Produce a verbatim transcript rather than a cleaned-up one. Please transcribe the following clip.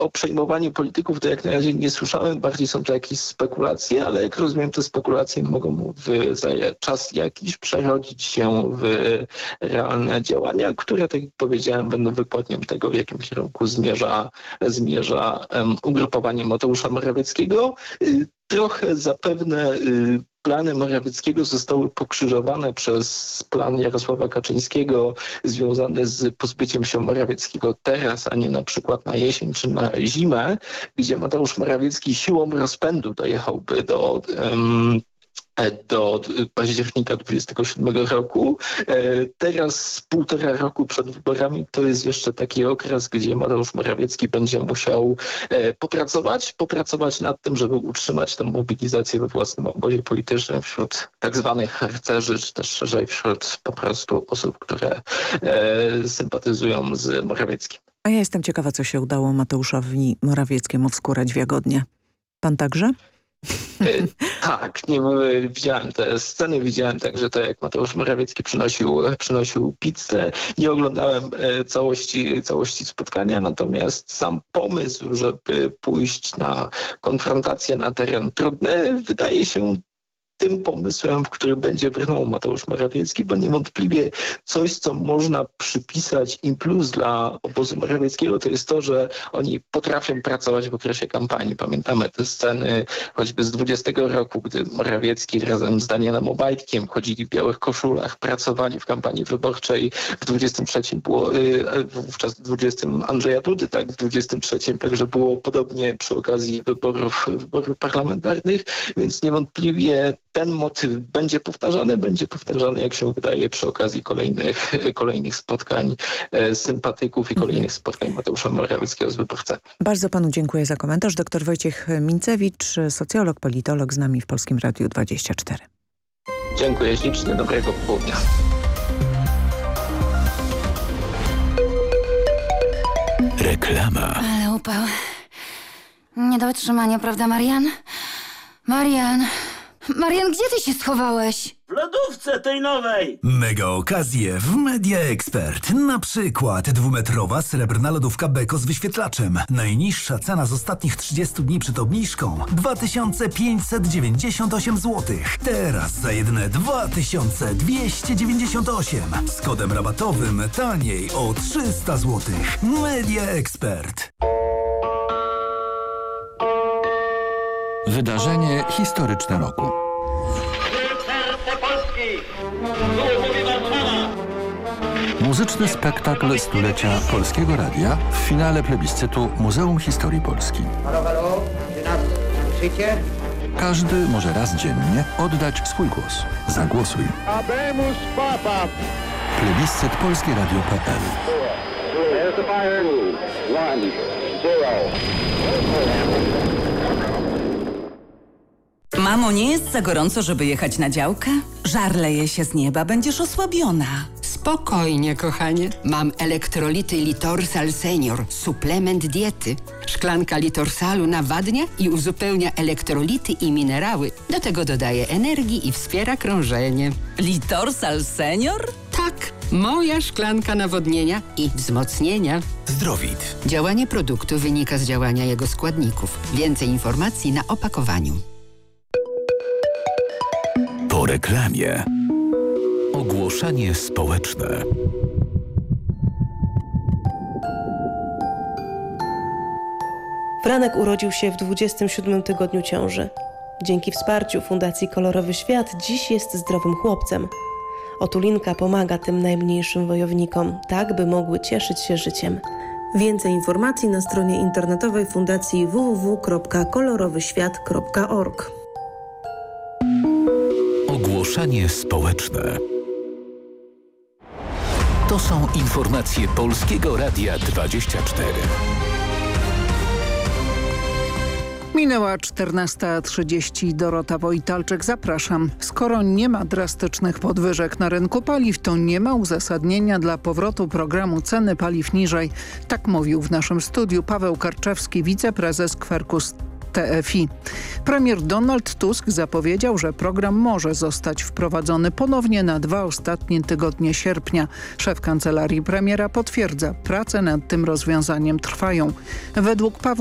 o przejmowaniu polityków to jak na razie nie słyszałem, bardziej są to jakieś spekulacje, ale jak rozumiem, te spekulacje mogą w, za czas jakiś przerodzić się w realne działania, które, tak jak powiedziałem, będą wykładnią tego, w jakim kierunku zmierza, zmierza um, ugrupowanie Mateusza Morawieckiego. Trochę zapewne y, plany Morawieckiego zostały pokrzyżowane przez plan Jarosława Kaczyńskiego związany z pozbyciem się Morawieckiego teraz, a nie na przykład na jesień czy na zimę, gdzie Mateusz Morawiecki siłą rozpędu dojechałby do... Um, do października dwudziestego siódmego roku. Teraz półtora roku przed wyborami to jest jeszcze taki okres, gdzie Mateusz Morawiecki będzie musiał popracować, popracować nad tym, żeby utrzymać tę mobilizację we własnym obozie politycznym wśród tak zwanych harcerzy, czy też szerzej wśród po prostu osób, które sympatyzują z Morawieckim. A ja jestem ciekawa, co się udało Mateuszowi Morawieckiemu wskórać w Jagodnie. Pan także? Tak, nie, widziałem te sceny, widziałem także to, jak Mateusz Morawiecki przynosił, przynosił pizzę. Nie oglądałem całości, całości spotkania, natomiast sam pomysł, żeby pójść na konfrontację na teren trudny, wydaje się tym pomysłem, w który będzie brnął Mateusz Morawiecki, bo niewątpliwie coś, co można przypisać im plus dla obozu Morawieckiego, to jest to, że oni potrafią pracować w okresie kampanii. Pamiętamy te sceny choćby z dwudziestego roku, gdy Morawiecki razem z Danielem Obajtkiem chodzili w białych koszulach, pracowali w kampanii wyborczej. W dwudziestym trzecim było, wówczas w dwudziestym Andrzeja Dudy, tak, w dwudziestym trzecim także było podobnie przy okazji wyborów, wyborów parlamentarnych, więc niewątpliwie ten motyw będzie powtarzany, będzie powtarzany, jak się wydaje, przy okazji kolejnych, kolejnych spotkań sympatyków i kolejnych spotkań Mateusza Morawieckiego z wyborcami. Bardzo panu dziękuję za komentarz. Doktor Wojciech Mincewicz, socjolog, politolog, z nami w Polskim Radiu dwadzieścia cztery. Dziękuję ślicznie, dobrego popołudnia. Reklama. Ale upał. Nie do wytrzymania, prawda, Marian? Marian... Marian, gdzie ty się schowałeś? W lodówce tej nowej! Mega okazje w Media Expert. Na przykład dwumetrowa srebrna lodówka Beko z wyświetlaczem. Najniższa cena z ostatnich trzydziestu dni przed obniżką dwa tysiące pięćset dziewięćdziesiąt osiem złotych. Teraz za jedyne dwa tysiące dwieście dziewięćdziesiąt osiem. Z kodem rabatowym taniej o trzysta złotych. Media Expert. Wydarzenie historyczne roku. Muzyczny spektakl stulecia Polskiego Radia w finale plebiscytu Muzeum Historii Polski. Halo, halo, czy nas słyszycie? Każdy może raz dziennie oddać swój głos. Zagłosuj. Habemus Papa. Plebiscyt polskie radio kropka p l. There's the fire. One, zero. Mamo, nie jest za gorąco, żeby jechać na działkę? Żar leje się z nieba, będziesz osłabiona. Spokojnie, kochanie. Mam elektrolity Litorsal Senior, suplement diety. Szklanka Litorsalu nawadnia i uzupełnia elektrolity i minerały. Do tego dodaje energii i wspiera krążenie. Litorsal Senior? Tak, moja szklanka nawodnienia i wzmocnienia. Zdrowit. Działanie produktu wynika z działania jego składników. Więcej informacji na opakowaniu. Po reklamie. Ogłoszenie społeczne. Franek urodził się w dwudziestym siódmym tygodniu ciąży. Dzięki wsparciu Fundacji Kolorowy Świat dziś jest zdrowym chłopcem. Otulinka pomaga tym najmniejszym wojownikom, tak by mogły cieszyć się życiem. Więcej informacji na stronie internetowej Fundacji w w w kropka kolorowy świat kropka org. Ogłoszenie społeczne. To są informacje Polskiego Radia dwadzieścia cztery. Minęła czternasta trzydzieści. Dorota Wojtalczyk, zapraszam. Skoro nie ma drastycznych podwyżek na rynku paliw, to nie ma uzasadnienia dla powrotu programu ceny paliw niżej. Tak mówił w naszym studiu Paweł Karczewski, wiceprezes Quercus T F I. Premier Donald Tusk zapowiedział, że program może zostać wprowadzony ponownie na dwa ostatnie tygodnie sierpnia. Szef kancelarii premiera potwierdza, prace nad tym rozwiązaniem trwają. Według Pawła